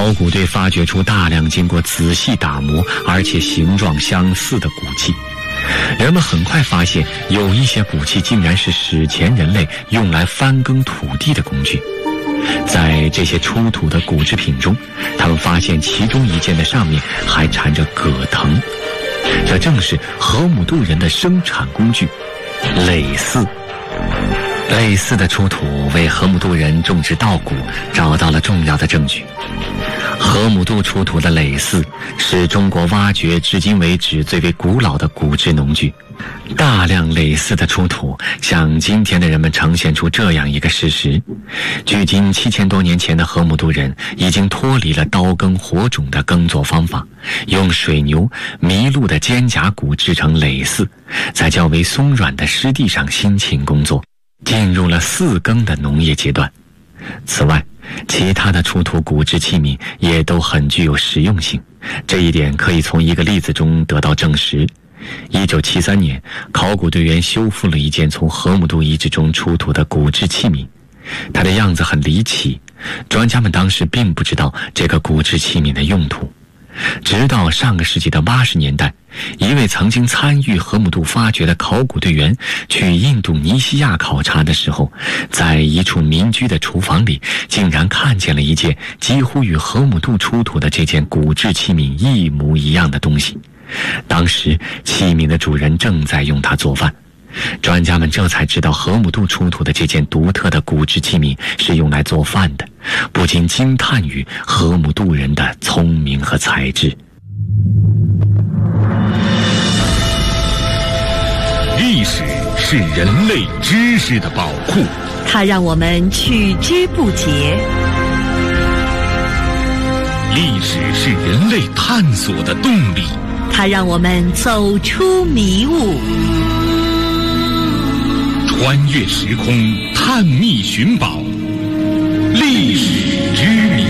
考古队发掘出大量经过仔细打磨而且形状相似的骨器。人们很快发现，有一些骨器竟然是史前人类用来翻耕土地的工具。在这些出土的骨制品中，他们发现其中一件的上面还缠着葛藤，这正是河姆渡人的生产工具——耒耜。耒耜的出土为河姆渡人种植稻谷找到了重要的证据。河姆渡出土的耒耜是中国挖掘至今为止最为古老的骨制农具。大量耒耜的出土向今天的人们呈现出这样一个事实：距今7000多年前的河姆渡人已经脱离了刀耕火种的耕作方法，用水牛、麋鹿的肩胛骨制成耒耜，在较为松软的湿地上辛勤工作，进入了4耕的农业阶段。此外，其他的出土骨制器皿也都很具有实用性，这一点可以从一个例子中得到证实。1973年，考古队员修复了一件从河姆渡遗址中出土的骨制器皿，它的样子很离奇，专家们当时并不知道这个骨制器皿的用途。直到上个世纪的80年代，一位曾经参与河姆渡发掘的考古队员去印度尼西亚考察的时候，在一处民居的厨房里竟然看见了一件几乎与河姆渡出土的这件骨制器皿一模一样的东西。当时器皿的主人正在用它做饭，专家们这才知道河姆渡出土的这件独特的骨制器皿是用来做饭的，不禁惊叹于河姆渡人的聪明和才智。 历史是人类知识的宝库， 它让我们取之不竭。 历史是人类探索的动力， 它让我们走出迷雾。 穿越时空，探秘寻宝，历史之谜。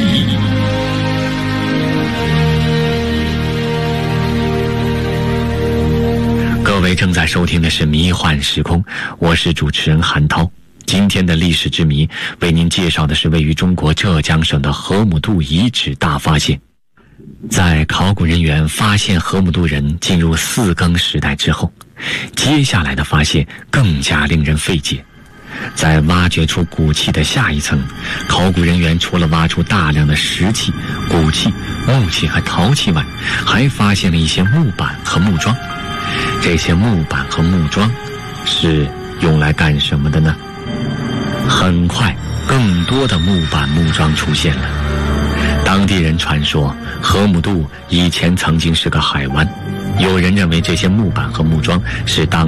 各位正在收听的是《迷幻时空》，我是主持人韩涛。今天的历史之谜为您介绍的是位于中国浙江省的河姆渡遗址大发现。在考古人员发现河姆渡人进入4耕时代之后，接下来的发现更加令人费解。在挖掘出骨器的下一层，考古人员除了挖出大量的石器、骨器、木器和陶器外，还发现了一些木板和木桩。这些木板和木桩是用来干什么的呢？很快，更多的木板木桩出现了。当地人传说，河姆渡以前曾经是个海湾，有人认为这些木板和木桩是当